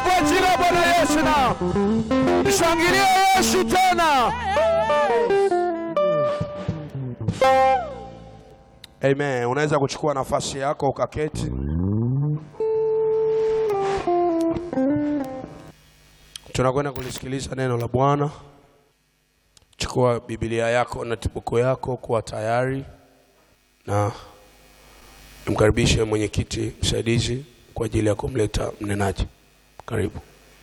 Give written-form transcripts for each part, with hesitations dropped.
kwa jina la Bwana Yesu. Na mshangilie Yesu tena. Amen. Unaweza kuchukua nafasi yako ukaketi. Tunakwenda kulisikiliza neno la Bwana. Chukua Biblia yako na tibuko yako, kuwa tayari, na mkaribishe mwenyekiti msaidizi kwa ajili ya kumleta mnenaji. Karibu.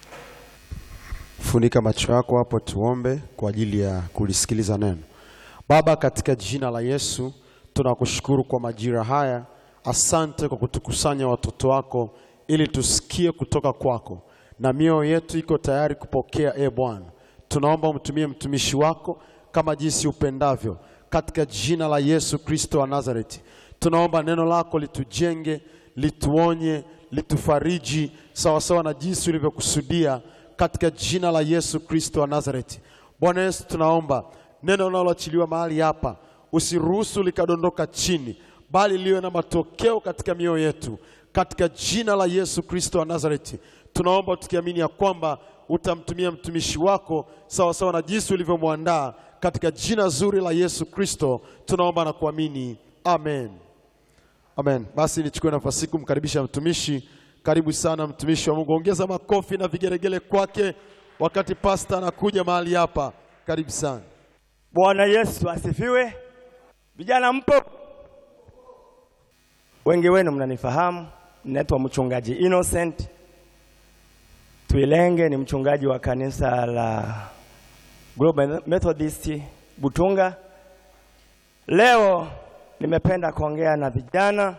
Funika macho yako hapo, tuombe kwa ajili ya kulisikiliza neno. Baba, katika jina la Yesu tunakushukuru kwa majira haya. Asante kwa kutukusanya watoto wako ili tusikie kutoka kwako, na mioyo yetu iko tayari kupokea. Bwana, tunaomba umtumie mtumishi wako kama jinsi upendavyo, katika jina la Yesu Kristo wa Nazareti. Tunaomba neno lako litujenge, lituonye, litufariji sawa sawa na jinsi ulivyokusudia, katika jina la Yesu Kristo wa Nazareti. Bwana Yesu, tunaomba neno linaloachiliwa mahali hapa usiruhusu likadondoka chini, bali liwe na matokeo katika mioyo yetu, katika jina la Yesu Kristo wa Nazareti. Tunaomba tukiamini ya kwamba utamtumia mtumishi wako sawa sawa na jinsi ulivyomwandaa, katika jina zuri la Yesu Kristo tunaomba na kuamini. Amen. Amen. Basi nichukue nafasi kumkaribisha mtumishi. Karibu sana mtumishi wa Mungu. Ongeza makofi na vigeregele kwake wakati pastor anakuja mahali hapa. Karibu sana. Bwana Yesu asifiwe. Vijana mpo? Wengi wenu mnanifahamu. Ninaitwa mchungaji Innocent Tuilenge, ni mchungaji wa kanisa la Global Methodist Butunga. Leo nimependa kuongea na vijana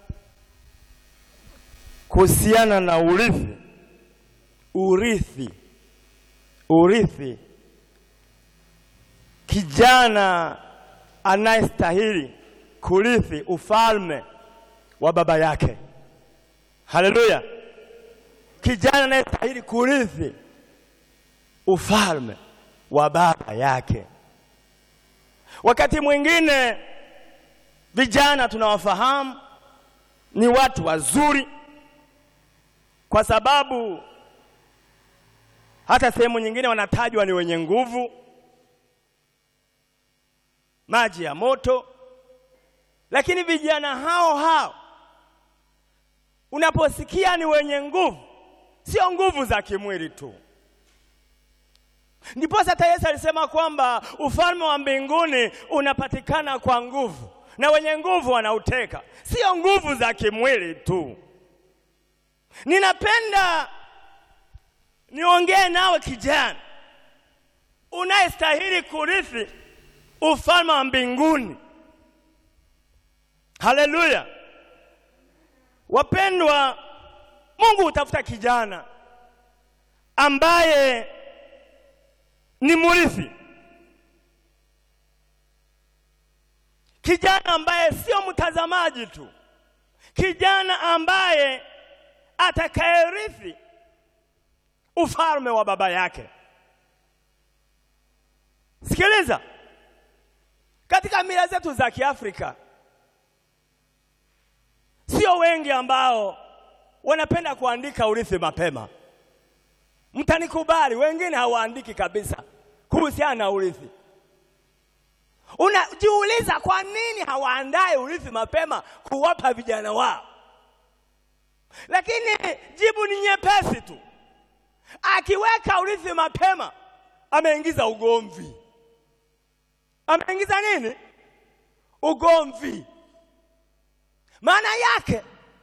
kuhusiana na urithi. Kijana anayestahili kurithi ufalme wa baba yake. Haleluya. Kijana anayestahili kurithi ufalme wa baba yake. Wakati mwingine vijana tunawafahamu ni watu wazuri, kwa sababu hata sehemu nyingine wanatajwa ni wenye nguvu, maji ya moto. Lakini vijana hao unaposikia ni wenye nguvu, sio nguvu za kimwili tu. Ndipo hata Yesu alisema kwamba ufalme wa mbinguni unapatikana kwa nguvu, na wenye nguvu wanauteka. Sio nguvu za kimwili tu. Ninapenda niongee nawe kijana unayestahili kurithi ufalme wa mbinguni. Haleluya. Wapendwa, Mungu hutafuta kijana ambaye ni murithi. Kijana ambaye sio mtazamaji tu. Kijana ambaye atakayerithi ufalme wa baba yake. Sikiliza. Katika mila zetu za Kiafrika, sio wengi ambao wanapenda kuandika urithi mapema. Mtanikubali, wengine hawaandiki kabisa kuhusiana na urithi. Unajiuliza kwa nini hawaandai urithi mapema kuwapa vijana wao? Lakini jibu ni nyepesi tu. Akiweka urithi mapema, ameingiza ugomvi. Ameingiza nini? Ugomvi. Maana yake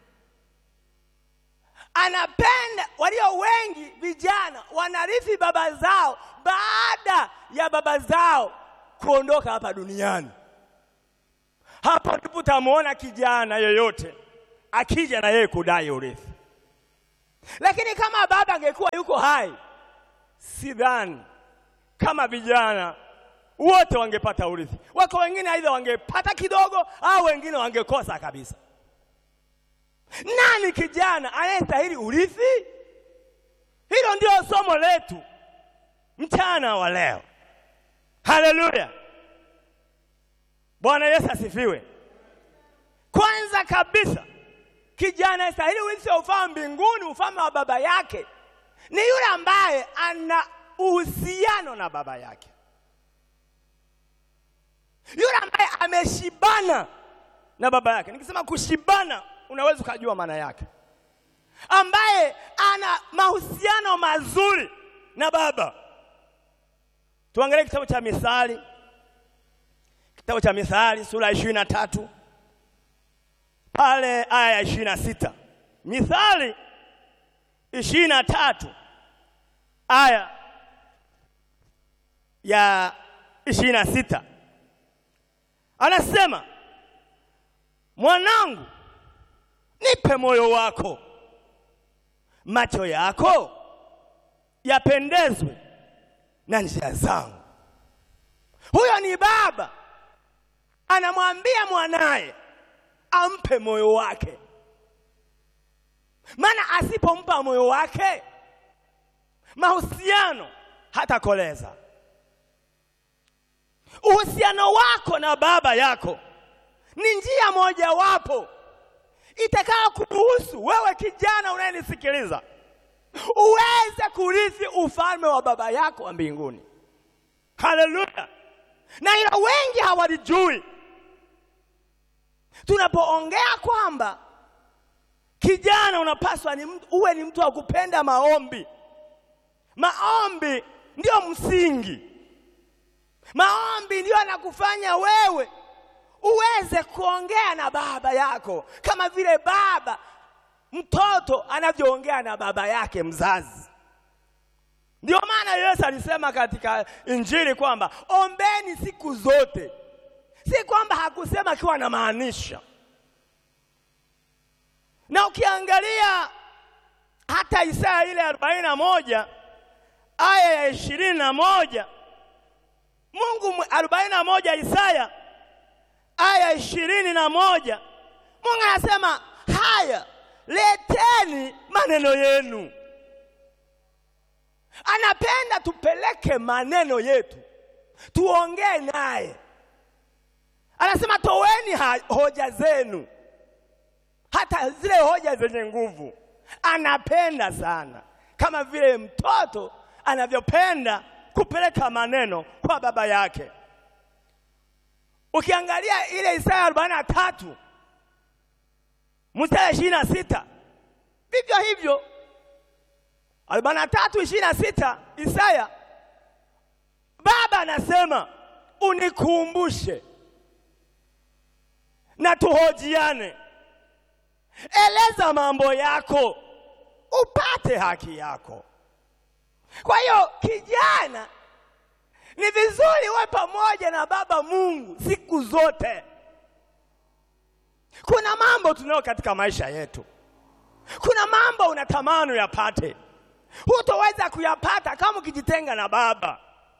anapenda, walio wengi vijana wanarithi baba zao baada ya baba zao kuondoka hapa duniani. Hapo ndipo utamuona kijana yoyote akija na yeye kudai urithi. Lakini kama baba angekuwa yuko hai, sidhani kama vijana wote wangepata urithi. Wako wengine aidha wangepata kidogo au wengine wangekosa kabisa. Nani kijana anayestahili urithi? Hilo ndio somo letu mchana wa leo. Haleluya. Bwana Yesu asifiwe. Kwanza kabisa, kijana anayestahili urithi wa ufalme mbinguni, ufalme wa baba yake, ni yule ambaye ana uhusiano na baba yake, yule ambaye ameshibana na baba yake. Nikisema kushibana, unaweza kujua maana yake, ambaye ana mahusiano mazuri na baba. Tuangalie kitabu cha Mithali, kitabu cha Mithali sura 23 pale aya ya 26. Mithali 23 aya ya 26 anasema, mwanangu, nipe moyo wako, macho yako yapendezwe na njia zangu. Huyo ni baba anamwambia mwanaye ampe moyo wake, maana asipompa moyo wake mahusiano hatakoleza. Uhusiano wako na baba yako ni njia moja wapo itakao kuruhusu wewe kijana unayenisikiliza uweze kurithi ufalme wa baba yako wa mbinguni. Haleluya! Na ila wengi hawalijui. Tunapoongea kwamba kijana unapaswa uwe ni mtu wa kupenda maombi, maombi ndio msingi. Maombi ndio yanakufanya wewe uweze kuongea na baba yako kama vile baba mtoto anavyoongea na baba yake mzazi. Ndio maana Yesu alisema katika Injili kwamba ombeni siku zote. Si kwamba hakusema akiwa na maanisha. Na ukiangalia hata Isaya ile 41 aya ya 21, Mungu 41 Isaya aya 21, Mungu anasema, haya, leteni maneno yenu. Anapenda tupeleke maneno yetu, tuongee naye. Anasema toweni hoja zenu, hata zile hoja zenye nguvu. Anapenda sana, kama vile mtoto anavyopenda kupeleka maneno kwa baba yake. Ukiangalia ile Isaya 43 mstari 26, vivyo hivyo 43:26 Isaya, baba anasema unikumbushe na tuhojiane, eleza mambo yako upate haki yako. Kwa hiyo kijana, ni vizuri uwe pamoja na baba Mungu siku zote. Kuna mambo tunao katika maisha yetu, kuna mambo unatamani uyapate, hutoweza kuyapata kama ukijitenga na baba.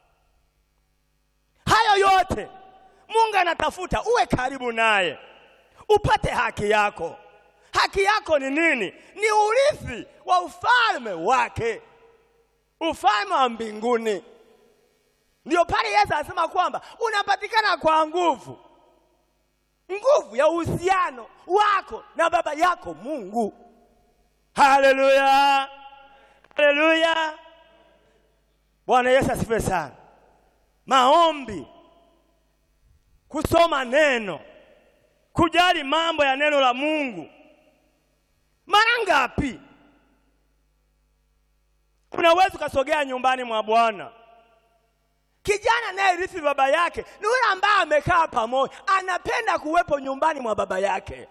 Hayo yote Mungu anatafuta uwe karibu naye upate haki yako. Haki yako ni nini? Ni urithi wa ufalme wake, ufalme wa mbinguni. Ndio pale Yesu anasema kwamba unapatikana kwa nguvu ya uhusiano wako na baba yako Mungu. Haleluya, haleluya. Bwana Yesu asifiwe sana. Maombi, kusoma neno, kujali mambo ya neno la Mungu. Mara ngapi unaweza kusogea nyumbani mwa Bwana? Kijana naye rithi baba yake ni yule ambaye amekaa pamoja, anapenda kuwepo nyumbani mwa baba yake.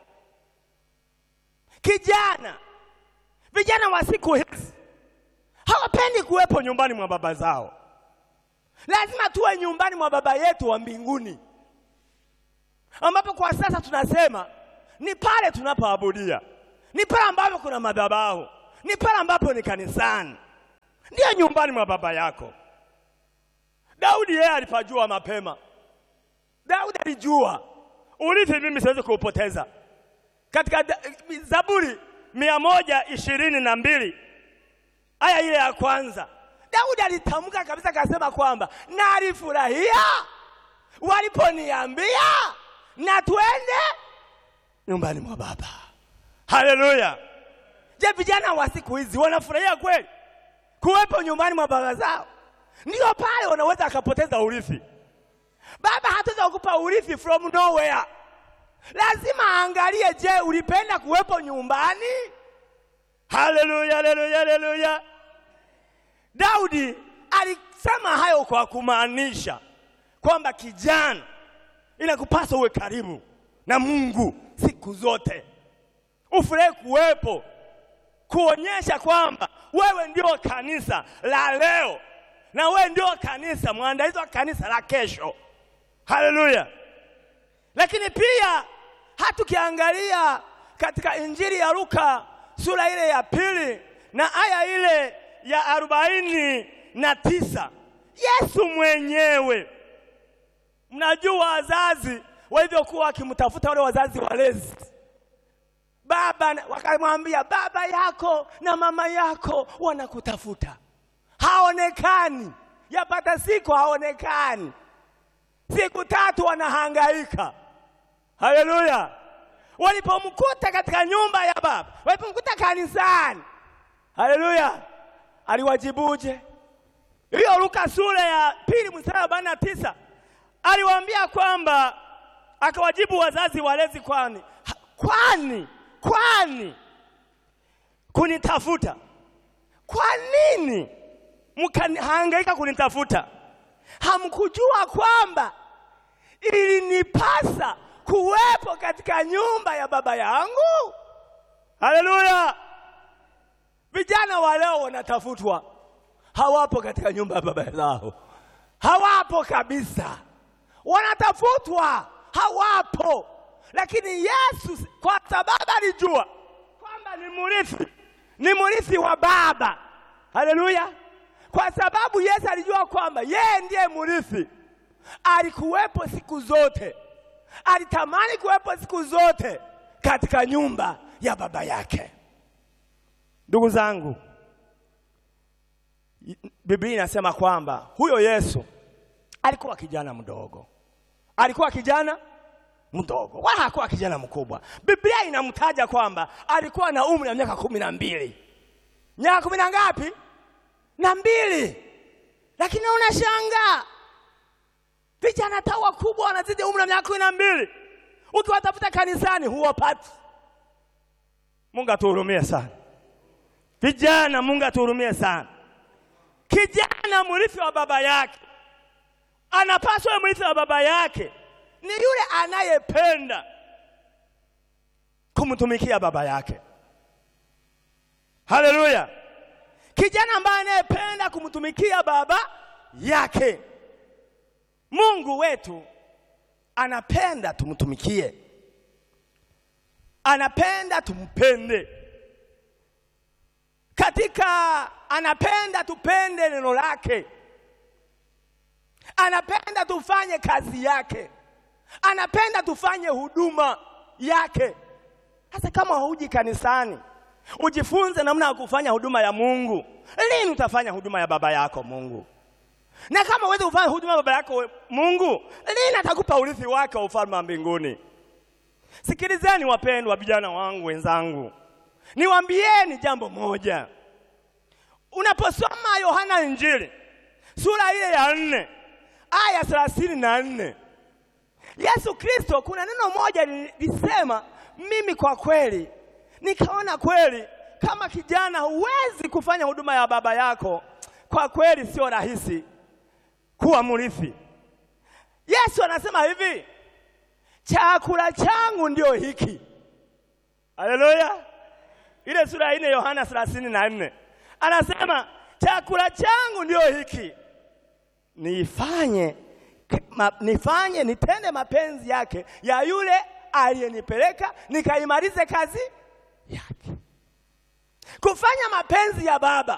Vijana wa siku hizi hawapendi kuwepo nyumbani mwa baba zao. Lazima tuwe nyumbani mwa baba yetu wa mbinguni, ambapo kwa sasa tunasema ni pale tunapoabudia, ni pale ambapo kuna madhabahu, ni pale ambapo ni kanisani. Ndio nyumbani mwa baba yako. Daudi yeye alipajua mapema. Daudi alijua urithi mimi siwezi kuupoteza. Katika Zaburi 122 aya ile ya kwanza, Daudi alitamka kabisa, akasema kwamba na alifurahia waliponiambia na twende nyumbani mwa baba. Haleluya. Je, vijana wa siku hizi wanafurahia kweli? kuwepo nyumbani mwa baba zao, ndio pale wanaweza akapoteza urithi. Baba hataweza kukupa urithi from nowhere. Lazima aangalie, je, ulipenda kuwepo nyumbani? Haleluya, haleluya, haleluya. Daudi alisema hayo kwa kumaanisha kwamba kijana, inakupasa uwe karibu na Mungu siku zote. Ufurahi kuwepo, kuonyesha kwamba wewe ndio kanisa la leo na wewe ndio kanisa, mwandalizi wa kanisa la kesho. Haleluya. Lakini pia hatukiangalia katika Injili ya Luka sura ile ya 2 na aya ile ya 49, Yesu mwenyewe, mnajua wazazi walivyokuwa wakimtafuta wale wazazi walezi. Baba wakamwambia, baba yako na mama yako wanakutafuta. Haonekani. Yapata siku haonekani. Siku 3 wanahangaika. Haleluya. Walipomkuta katika nyumba ya baba, walipomkuta kanisani, haleluya, aliwajibuje? Hiyo Luka sura ya 2 mstari wa 49 aliwaambia kwamba, akawajibu wazazi walezi, kwani kunitafuta? Kwa nini mkahangaika kunitafuta? Hamkujua kwamba ilinipasa kuwepo katika nyumba ya baba yangu? Haleluya. Vijana wa leo wanatafutwa, hawapo katika nyumba ya baba zao. Hawapo kabisa. Wanatafutwa, hawapo. Lakini Yesu kwa sababu alijua kwamba ni mrithi wa baba. Haleluya. Kwa sababu Yesu alijua kwamba yeye ndiye mrithi, alikuwepo siku zote. Alitamani kuwepo siku zote katika nyumba ya baba yake. Ndugu zangu, Biblia inasema kwamba huyo Yesu alikuwa kijana mdogo. Alikuwa kijana mdogo, wala hakuwa kijana mkubwa. Biblia inamtaja kwamba alikuwa na umri wa miaka 12. Miaka 10 na ngapi? Na 2. Lakini unashangaa vijana tawa kubwa wanazidi umri wa miaka 12. Ukiwatafuta kanisani huwapati. Mungu atuhurumie sana. Vijana, Mungu atuhurumie sana. Kijana mrithi wa baba yake, anapaswa mrithi wa baba yake ni yule anayependa kumtumikia baba yake. Haleluya. Kijana ambaye anayependa kumtumikia baba yake. Mungu wetu anapenda tumtumikie. Anapenda tumpende. Anapenda tupende neno lake. Anapenda tufanye kazi yake. Anapenda tufanye huduma yake. Hasa kama huji kanisani, ujifunze namna ya kufanya huduma ya Mungu. Lini utafanya huduma ya baba yako Mungu? Na kama uweze kufanya huduma ya baba yako Mungu, lini atakupa urithi wake wa ufalme wa mbinguni? Sikilizeni wapendwa vijana wangu wenzangu. Niwaambieni jambo moja. Unaposoma Yohana Injili sura ile ya 4 aya 34, Yesu Kristo kuna neno moja lisema, mimi kwa kweli nikaona kweli kama kijana huwezi kufanya huduma ya baba yako, kwa kweli sio rahisi kuwa mrithi. Yesu anasema hivi, chakula changu ndio hiki. Haleluya. Ile sura 4 Yohana 34 anasema, chakula changu ndio hiki, nitende mapenzi yake ya yule aliyenipeleka, nikaimalize kazi yake. Kufanya mapenzi ya baba,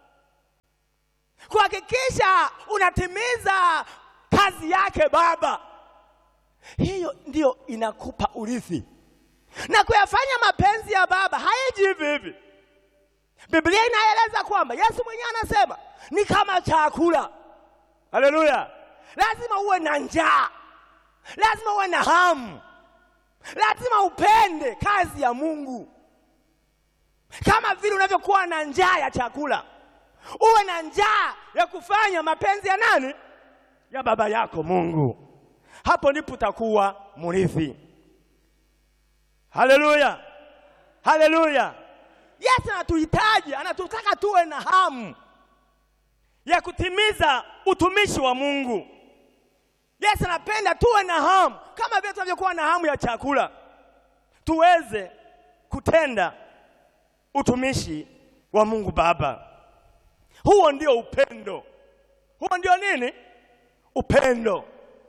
kuhakikisha unatimiza kazi yake baba, hiyo ndio inakupa urithi. Na kuyafanya mapenzi ya baba haiji hivi hivi. Biblia inaeleza kwamba Yesu mwenyewe anasema ni kama chakula. Haleluya. Lazima uwe na njaa. Lazima uwe na hamu. Lazima upende kazi ya Mungu. Kama vile unavyokuwa na njaa ya chakula, Uwe na njaa ya kufanya mapenzi ya nani? Ya baba yako Mungu. Hapo ndipo utakuwa mrithi. Haleluya, haleluya. Yesu anatuhitaji, anatutaka tuwe na hamu ya kutimiza utumishi wa Mungu. Yesu anapenda tuwe na hamu, kama vile tunavyokuwa na hamu ya chakula, tuweze kutenda utumishi wa Mungu Baba. Huo ndio upendo. Huo ndio nini? Upendo.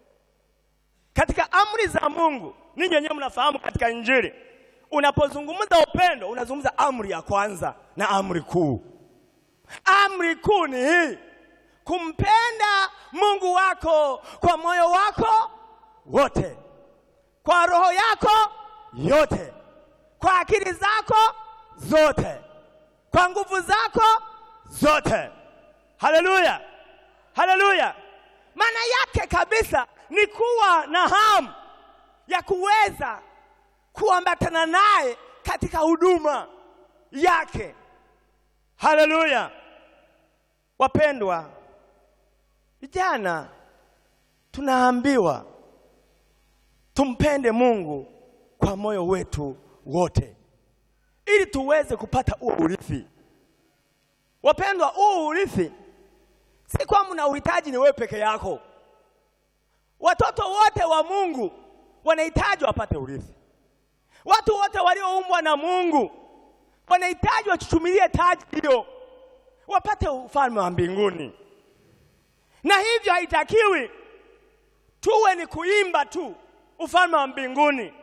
Katika amri za Mungu, ninyi wenyewe mnafahamu katika Injili, unapozungumza upendo, unazungumza amri ya kwanza na amri kuu. Amri kuu ni hii: kumpenda Mungu wako kwa moyo wako wote, kwa roho yako yote, kwa akili zako zote, kwa nguvu zako zote. Haleluya, haleluya. Maana yake kabisa ni kuwa na hamu ya kuweza kuambatana naye katika huduma yake. Haleluya. Wapendwa, vijana tunaambiwa tumpende Mungu kwa moyo wetu wote, ili tuweze kupata huo urithi. Wapendwa, huo urithi si kwamba unahitaji ni wewe peke yako. Watoto wote wa Mungu wanahitaji wapate urithi. Watu wote walioumbwa na Mungu wanahitaji wachuchumilie taji hiyo, wapate ufalme wa mbinguni. Na hivyo haitakiwi tuwe ni kuimba tu ufalme wa mbinguni.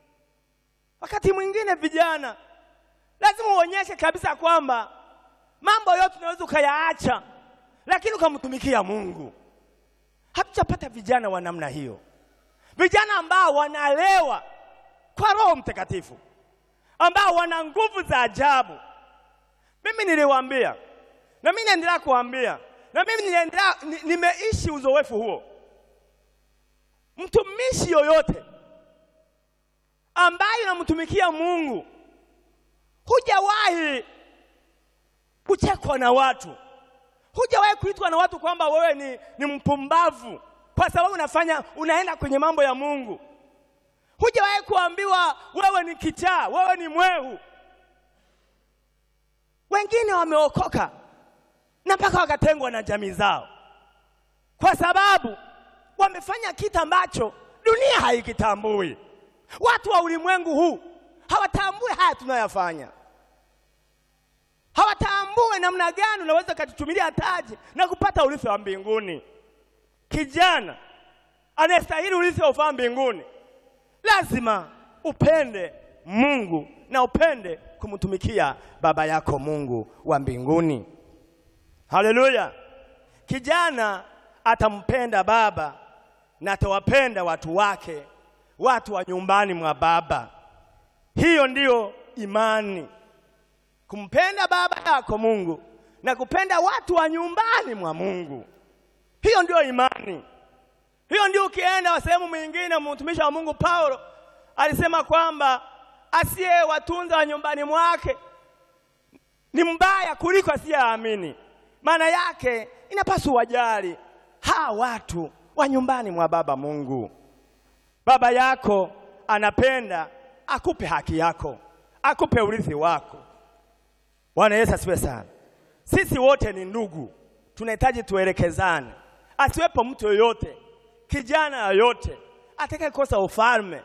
Wakati mwingine vijana lazima uonyeshe kabisa kwamba mambo yote unaweza ukayaacha, lakini ukamtumikia Mungu. Hatujapata vijana wa namna hiyo, vijana ambao wanalewa kwa Roho Mtakatifu, ambao wana nguvu za ajabu. Mimi niliwaambia, na mimi naendelea kuambia, na mimi nimeishi uzoefu huo. Mtumishi yoyote ambaye anamtumikia Mungu, hujawahi kuchekwa na watu, hujawahi kuitwa na watu kwamba wewe ni mpumbavu kwa sababu unaenda kwenye mambo ya Mungu. Hujawahi kuambiwa wewe ni kichaa, wewe ni mwehu. Wengine wameokoka na mpaka wakatengwa na jamii zao kwa sababu wamefanya kitu ambacho dunia haikitambui. Watu wa ulimwengu huu hawatambui haya tunayofanya. Hawatambui namna gani unaweza kutuchumilia taji na kupata urithi wa mbinguni. Kijana anayestahili urithi wa ufalme mbinguni lazima upende Mungu na upende kumtumikia baba yako Mungu wa mbinguni. Haleluya. Kijana atampenda baba na atawapenda watu wake, watu wa nyumbani mwa baba. Hiyo ndiyo imani. Kumpenda baba yako Mungu na kupenda watu wa nyumbani mwa Mungu. Hiyo ndio imani. Hiyo ndio ukienda sehemu mwingine, mtumishi wa Mungu Paulo alisema kwamba asiye watunza wa nyumbani mwake ni mbaya kuliko asiyeamini. Maana yake inapaswa wajali hawa watu wa nyumbani mwa baba Mungu. Baba yako anapenda akupe haki yako, akupe urithi wako. Bwana Yesu asifiwe sana. Sisi wote ni ndugu, tunahitaji tuelekezane. Asiwepo mtu yoyote, kijana yoyote atakayekosa ufalme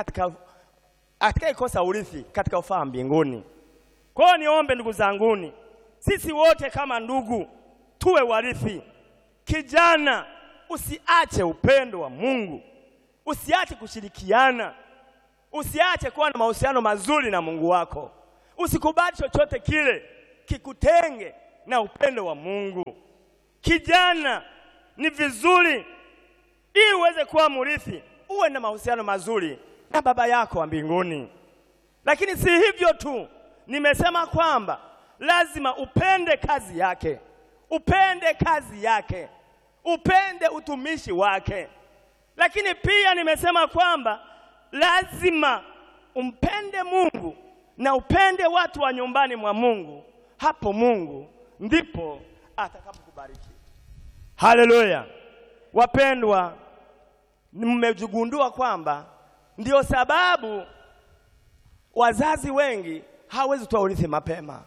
atakayekosa urithi katika ufalme mbinguni. Kwa hiyo niombe ndugu zanguni, sisi wote kama ndugu tuwe warithi. Kijana, usiache upendo wa Mungu, usiache kushirikiana, usiache kuwa na mahusiano mazuri na Mungu wako. Usikubali chochote kile kikutenge na upendo wa Mungu. Kijana, ni vizuri ili uweze kuwa mrithi, uwe na mahusiano mazuri na baba yako wa mbinguni. Lakini si hivyo tu, nimesema kwamba lazima upende kazi yake, upende kazi yake, upende utumishi wake. Lakini pia nimesema kwamba lazima umpende Mungu na upende watu wa nyumbani mwa Mungu. Hapo Mungu ndipo atakapokubariki. Haleluya. Wapendwa, mmejigundua kwamba ndio sababu wazazi wengi hawezi kutoa urithi mapema.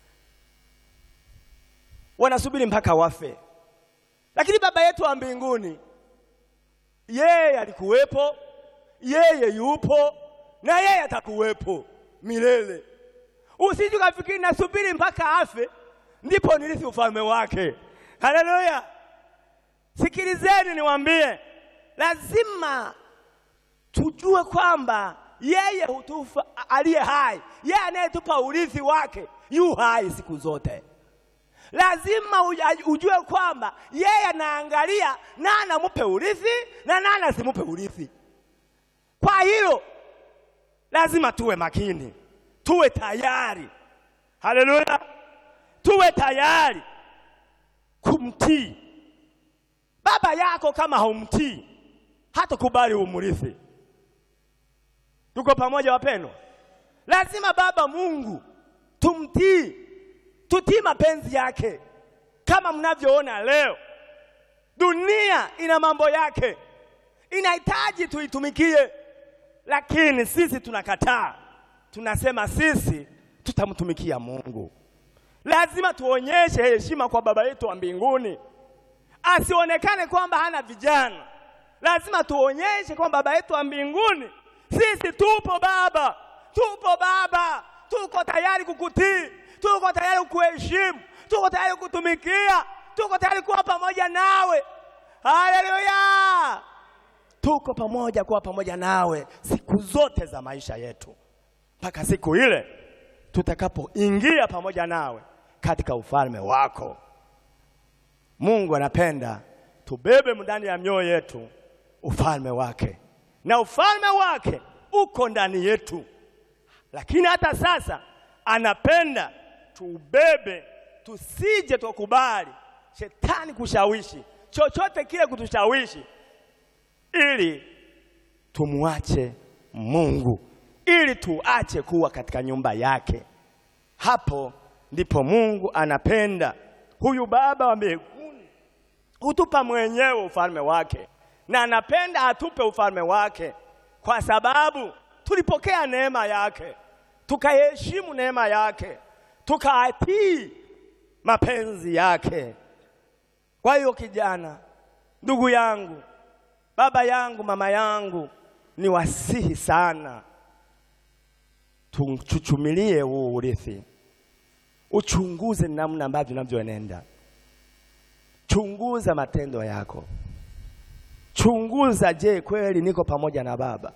Wanasubiri mpaka wafe. Lakini Baba yetu wa mbinguni, yeye alikuwepo, yeye yupo, na yeye atakuwepo milele. Usije ukafikiri nasubiri mpaka afe ndipo nirithi ufalme wake. Haleluya. Sikilizeni niwaambie, lazima tujue kwamba yeye hutufa aliye hai, yeye anayetupa urithi wake yu hai siku zote. Lazima ujue kwamba yeye anaangalia nani amupe urithi na nani asimupe urithi. Kwa hiyo lazima tuwe makini, tuwe tayari. Haleluya. Tuwe tayari kumtii. Baba yako kama haumtii, hatakubali umurithi. Tuko pamoja wapendwa? Lazima Baba Mungu tumtii, tutii mapenzi yake. Kama mnavyoona leo, dunia ina mambo yake, inahitaji tuitumikie, lakini sisi tunakataa. Tunasema sisi tutamtumikia Mungu. Lazima tuonyeshe heshima kwa Baba yetu wa mbinguni. Asionekane kwamba hana vijana. Lazima tuonyeshe kwamba Baba yetu wa mbinguni, sisi tupo Baba, tupo Baba, tuko tayari kukutii, tuko tayari kukuheshimu, tuko tayari kutumikia, tuko tayari kuwa pamoja nawe. Haleluya. Tuko pamoja kuwa pamoja nawe siku zote za maisha yetu, mpaka siku ile tutakapoingia pamoja nawe katika ufalme wako. Mungu anapenda tubebe ndani ya mioyo yetu ufalme wake, na ufalme wake uko ndani yetu. Lakini hata sasa anapenda tubebe, tusije tukubali shetani kushawishi chochote kile kutushawishi, ili tumuache Mungu, ili tuache kuwa katika nyumba yake. Hapo ndipo Mungu anapenda. Huyu Baba wa mbinguni hutupa mwenyewe ufalme wake, na anapenda atupe ufalme wake kwa sababu tulipokea neema yake, tukaheshimu neema yake, tukatii mapenzi yake. Kwa hiyo kijana, ndugu yangu, baba yangu, mama yangu, ni wasihi sana tuchuchumilie huu urithi. Uchunguze namna ambavyo unavyoenenda. Chunguza matendo yako. Chunguza, je, kweli niko pamoja na Baba?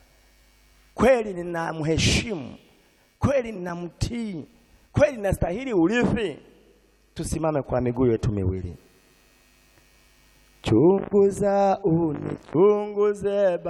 Kweli ninamheshimu? Kweli ninamtii? Kweli ninastahili urithi? Tusimame kwa miguu yetu miwili. Chunguza unichunguze.